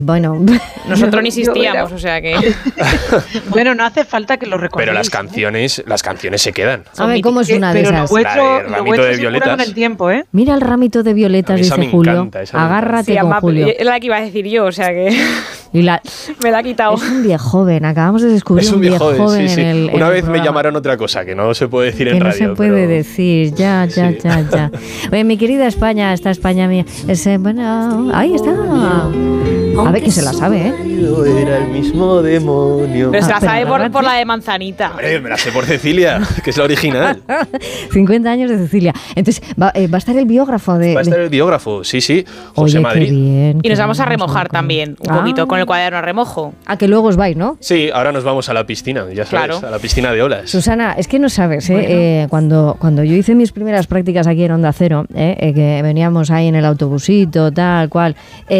Bueno, nosotros ni existíamos, o sea que... Bueno, no hace falta que lo recordéis. Pero las canciones se quedan. A ver, ¿cómo es una de esas? Pero lo vuestro de violetas con el tiempo, ¿eh? Mira el ramito de violetas, dice Julio. Agárrate con Julio. Es la que iba a decir yo, o sea que... Me la ha quitado. Es un viejo joven, acabamos de descubrir un viejo joven sí. en el Una vez programa. me llamaron otra cosa que no se puede decir que en no radio. se puede decir, ya. Oye, mi querida España, esta España mía, bueno, ahí está. A ver que se la sabe, ¿eh? Era el mismo demonio. Pero se la sabe por la de Manzanita. Hombre, me la sé por Cecilia, que es la original. 50 años de Cecilia. Entonces, va a estar el biógrafo de... Va a estar el biógrafo, sí, José Oye, Madrid. qué bien, y nos vamos a remojar también, un poquito, con el cuaderno a remojo. A que luego os vais, ¿no? Sí, ahora nos vamos a la piscina, ya sabes, Claro. a la piscina de olas. Susana, es que no sabes, cuando yo hice mis primeras prácticas aquí en Onda Cero, que veníamos ahí en el autobusito, tal cual,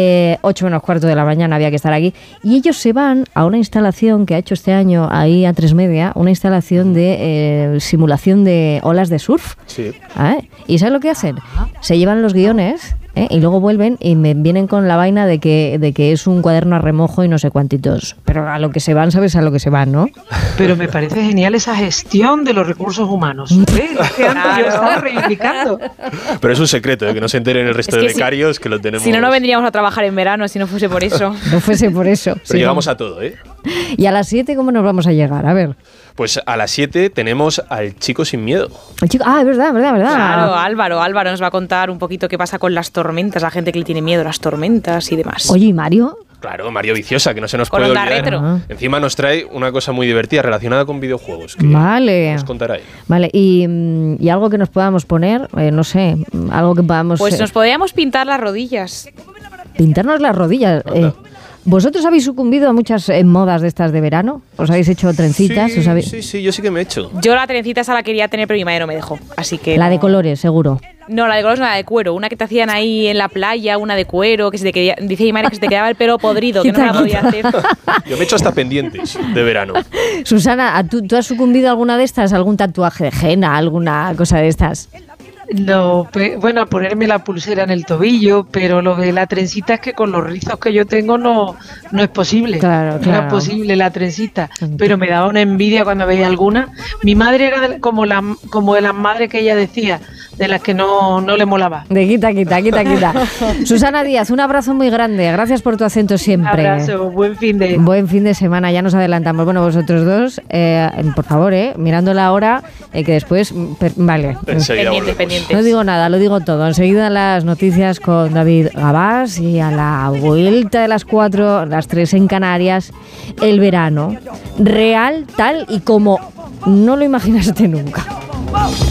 8 menos cuarto de la mañana había que estar aquí, y ellos se van a una instalación que ha hecho este año ahí a 3:30, una instalación de simulación de olas de surf. Sí. ¿Y sabes lo que hacen? Se llevan los guiones y luego vuelven y me vienen con la vaina de que es un cuaderno a remojo y no sé cuántitos. Pero a lo que se van, sabes a lo que se van, ¿no? Pero me parece genial esa gestión de los recursos humanos. Que antes yo estaba reivindicando. Pero es un secreto, que no se enteren el resto de becarios, que lo tenemos. Si no vendríamos a trabajar en verano, si no fuese por eso. No fuese por eso. Pero llegamos a todo, ¿eh? ¿Y a las 7 cómo nos vamos a llegar? A ver. Pues a las 7 tenemos al Chico Sin Miedo. El chico, es verdad. Claro, Álvaro nos va a contar un poquito qué pasa con las tormentas, la gente que le tiene miedo a las tormentas y demás. Oye, ¿y Mario? Claro, Mario Viciosa, que no se nos Con puede Onda olvidar. Retro. Encima nos trae una cosa muy divertida relacionada con videojuegos. Que Vale. nos contará él. Vale, y algo que nos podamos poner, no sé, algo que podamos... Pues nos podríamos pintar las rodillas. Pintarnos las rodillas. ¿Vosotros habéis sucumbido a muchas modas de estas de verano? ¿Os habéis hecho trencitas? Sí, yo sí que me he hecho. Yo la trencita esa la quería tener, pero mi madre no me dejó. Así que La de colores, seguro. No, la de colores no, la de cuero. Una que te hacían ahí en la playa, una de cuero, que se te quedaba, dice mi madre que se te quedaba el pelo podrido, que no me la podía hacer. Yo me he hecho hasta pendientes de verano. Susana, ¿tú has sucumbido a alguna de estas? ¿Algún tatuaje de henna? ¿Alguna cosa de estas? No, bueno, ponerme la pulsera en el tobillo, pero lo de la trencita es que con los rizos que yo tengo no es posible. Claro. No es posible la trencita, pero me daba una envidia cuando veía alguna. Mi madre era como de las madres que ella decía, de las que no le molaba. De quita. Susana Díaz, un abrazo muy grande. Gracias por tu acento siempre. Un abrazo, buen fin de semana, ya nos adelantamos. Bueno, vosotros dos, por favor, mirando la hora, que después... vale. Pendiente. No digo nada, lo digo todo. Enseguida las noticias con David Gabás y a la vuelta de las 4, las 3 en Canarias, el verano real tal y como no lo imaginaste nunca.